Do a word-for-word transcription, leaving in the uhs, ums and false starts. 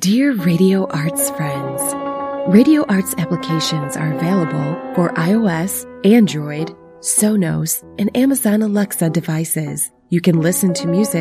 Dear Radio Arts friends, Radio Arts applications are available for iOS, Android, Sonos, and Amazon Alexa devices. You can listen to music